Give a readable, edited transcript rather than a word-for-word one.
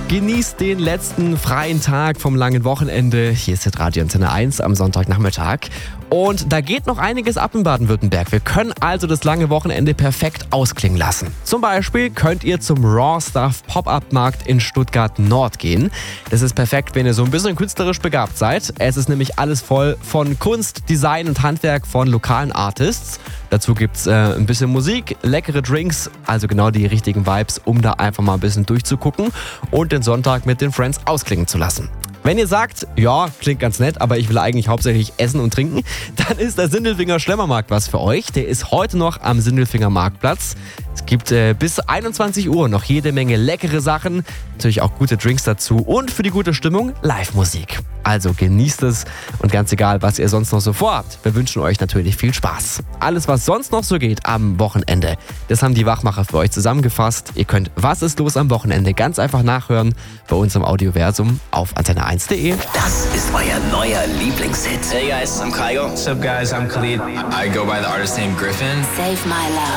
Genießt den letzten freien Tag vom langen Wochenende. Hier ist Radio Antenne 1 am Sonntagnachmittag. Und da geht noch einiges ab in Baden-Württemberg. Wir können also das lange Wochenende perfekt ausklingen lassen. Zum Beispiel könnt ihr zum Raw Stuff Pop-Up-Markt in Stuttgart Nord gehen. Das ist perfekt, wenn ihr so ein bisschen künstlerisch begabt seid. Es ist nämlich alles voll von Kunst, Design und Handwerk von lokalen Artists. Dazu gibt's ein bisschen Musik, leckere Drinks, also genau die richtigen Vibes, um da einfach mal ein bisschen durchzugucken und den Sonntag mit den Friends ausklingen zu lassen. Wenn ihr sagt, ja, klingt ganz nett, aber ich will eigentlich hauptsächlich essen und trinken, dann ist der Sindelfinger Schlemmermarkt was für euch. Der ist heute noch am Sindelfinger Marktplatz. Es gibt bis 21 Uhr noch jede Menge leckere Sachen, natürlich auch gute Drinks dazu und für die gute Stimmung Live-Musik. Also genießt es und ganz egal, was ihr sonst noch so vorhabt, wir wünschen euch natürlich viel Spaß. Alles, was sonst noch so geht am Wochenende, das haben die Wachmacher für euch zusammengefasst. Ihr könnt Was ist los am Wochenende ganz einfach nachhören bei uns im Audioversum auf antenne1.de. Das ist euer neuer Lieblingshit. Hey guys, I'm Kygo. What's up guys, I'm Khalid. I go by the artist name Griffin. Save My Love.